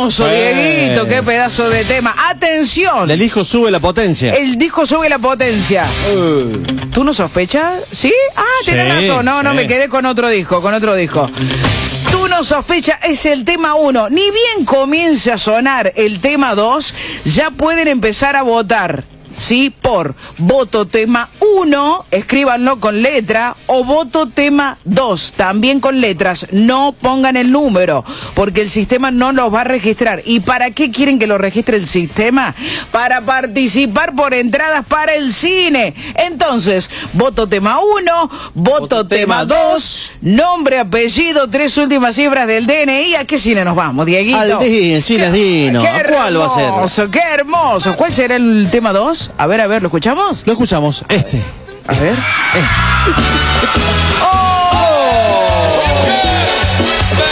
hermoso, Dieguito, qué pedazo de tema. ¡Atención! El disco sube la potencia. El disco sube la potencia. ¿Tú no sospechas? ¿Sí? Ah, tenés razón. No, me quedé con otro disco, Tú no sospechas, es el tema 1. Ni bien comience a sonar el tema 2, ya pueden empezar a votar. ¿Sí? Por voto tema 1, escríbanlo con letra, o voto tema 2, también con letras. No pongan el número, porque el sistema no los va a registrar. ¿Y para qué quieren que lo registre el sistema? Para participar por entradas para el cine. Entonces, voto tema 1, voto tema 2, nombre, apellido, 3 últimas cifras del DNI. ¿A qué cine nos vamos, Dieguito? Al Cine Dino. ¿Cuál va a ser? ¡Qué hermoso! ¿Cuál será el tema 2? A ver, ¿lo escuchamos? Lo escuchamos, este. A ver.